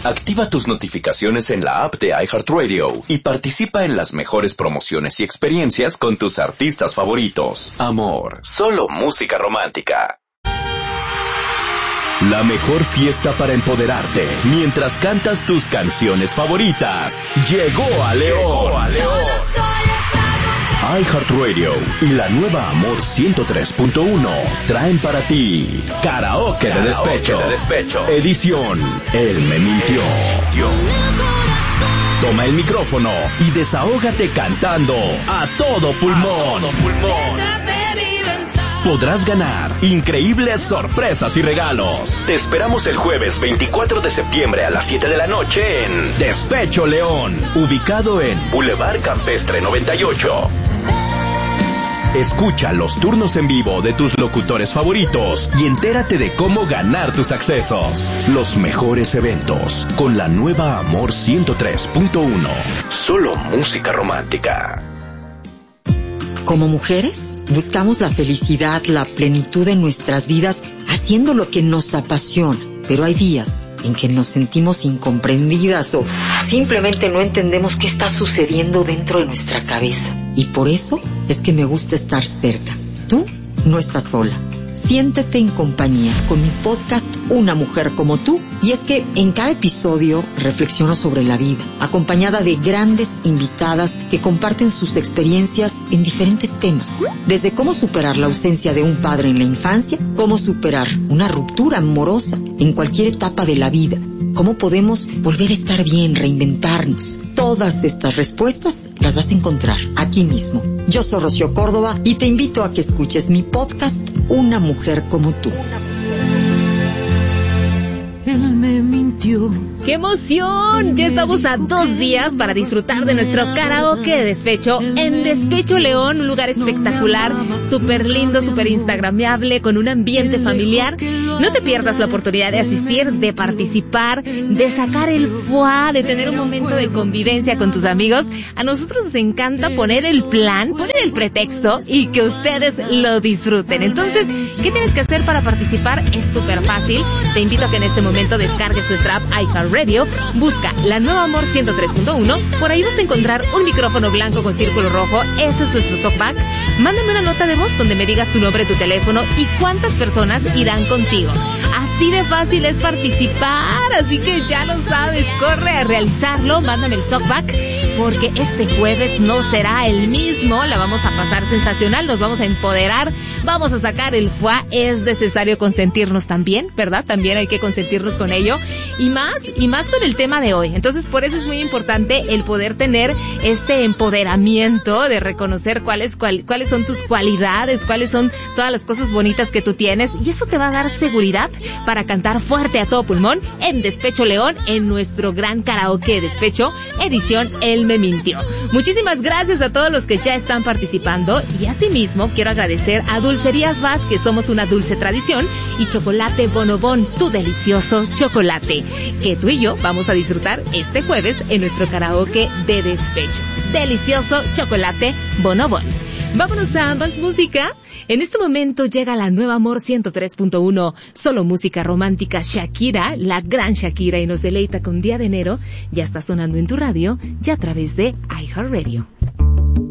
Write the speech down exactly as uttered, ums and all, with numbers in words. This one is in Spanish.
Activa tus notificaciones en la app de iHeartRadio y participa en las mejores promociones y experiencias con tus artistas favoritos. Amor, solo música romántica. La mejor fiesta para empoderarte mientras cantas tus canciones favoritas. Llegó a León. Llegó a León. iHeartRadio y la nueva Amor ciento tres punto uno traen para ti Karaoke, Karaoke de, despecho. de Despecho. Edición Él me mintió. Toma el micrófono y desahógate cantando a todo pulmón. A todo pulmón. Podrás ganar increíbles sorpresas y regalos. Te esperamos el jueves veinticuatro de septiembre a las siete de la noche en Despecho León, ubicado en Boulevard Campestre noventa y ocho. Escucha los turnos en vivo de tus locutores favoritos y entérate de cómo ganar tus accesos. Los mejores eventos con la nueva Amor ciento tres punto uno. Solo música romántica. Como mujeres, buscamos la felicidad, la plenitud en nuestras vidas, haciendo lo que nos apasiona. Pero hay días en que nos sentimos incomprendidas o simplemente no entendemos qué está sucediendo dentro de nuestra cabeza. Y por eso es que me gusta estar cerca. Tú no estás sola. Siéntete en compañía con mi podcast Una Mujer Como Tú. Y es que en cada episodio reflexiono sobre la vida, acompañada de grandes invitadas que comparten sus experiencias en diferentes temas. Desde cómo superar la ausencia de un padre en la infancia, cómo superar una ruptura amorosa en cualquier etapa de la vida, cómo podemos volver a estar bien, reinventarnos. Todas estas respuestas las vas a encontrar aquí mismo. Yo soy Rocío Córdoba y te invito a que escuches mi podcast Una Mujer Como Tú. Él me mintió. ¡Qué emoción! Ya estamos a dos días para disfrutar de nuestro karaoke de despecho en Despecho León, un lugar espectacular, súper lindo, súper instagramable, con un ambiente familiar. No te pierdas la oportunidad de asistir, de participar, de sacar el foie, de tener un momento de convivencia con tus amigos. A nosotros nos encanta poner el plan, poner el pretexto y que ustedes lo disfruten. Entonces, ¿qué tienes que hacer para participar? Es súper fácil. Te invito a que en este momento descargues nuestra app iHeartRadio, busca la nueva Amor ciento tres punto uno, por ahí vas a encontrar un micrófono blanco con círculo rojo, ese es nuestro talkback. Mándame una nota de voz donde me digas tu nombre, tu teléfono y cuántas personas irán contigo. Así de fácil es participar, así que ya lo sabes, corre a realizarlo, mándame el talkback, porque este jueves no será el mismo, la vamos a pasar sensacional, nos vamos a empoderar, vamos a sacar el foie, es necesario consentirnos también, ¿verdad? También hay que consentirnos con ello, y más, y más con el tema de hoy. Entonces, por eso es muy importante el poder tener este empoderamiento de reconocer cuáles, cuál, cuáles son tus cualidades, cuáles son todas las cosas bonitas que tú tienes, y eso te va a dar seguridad para cantar fuerte a todo pulmón en Despecho León, en nuestro gran karaoke despecho, edición Él me mintió. Muchísimas gracias a todos los que ya están participando, y asimismo quiero agradecer a Dulcerías Vázquez, somos una dulce tradición, y Chocolate Bonobón, tu delicioso chocolate, que tú y yo vamos a disfrutar este jueves en nuestro karaoke de despecho. Delicioso chocolate Bonobón. Vámonos a más música. En este momento llega la nueva Amor ciento tres punto uno, solo música romántica. Shakira, la gran Shakira, y nos deleita con Día de Enero. Ya está sonando en tu radio y a través de iHeartRadio.